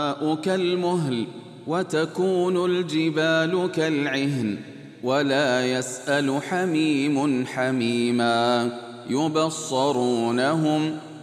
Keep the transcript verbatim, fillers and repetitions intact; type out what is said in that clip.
كالمهل وتكون الجبال كالعهن ولا يسأل حميم حميما يبصرونهم